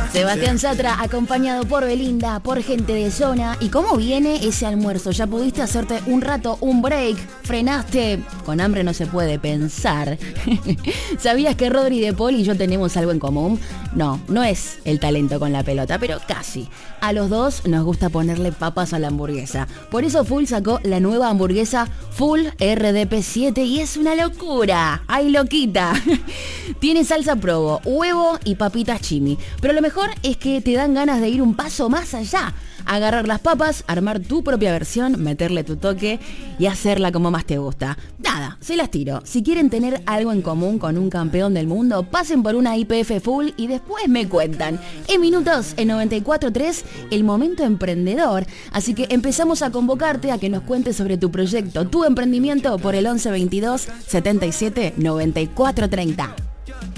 Sebastián Yatra, acompañado por Belinda, por gente de zona. ¿Y cómo viene ese almuerzo? ¿Ya pudiste hacerte un rato, un break? ¿Frenaste? Con hambre no se puede pensar. ¿Sabías que Rodri de Paul y yo tenemos algo en común? No, no es el talento con la pelota, pero casi. A los dos nos gusta ponerle papas a la hamburguesa. Por eso Full sacó la nueva hamburguesa Full RDP7 y es una locura. ¡Ay, loquita! Tiene salsa provo, huevo y papitas chimi. Pero lo mejor es que te dan ganas de ir un paso más allá. Agarrar las papas, armar tu propia versión, meterle tu toque y hacerla como más te gusta. Nada, se las tiro. Si quieren tener algo en común con un campeón del mundo, pasen por una IPF Full y después me cuentan. En minutos, en 94.3, el momento emprendedor. Así que empezamos a convocarte a que nos cuentes sobre tu proyecto, tu emprendimiento por el 11 22 77 94 30.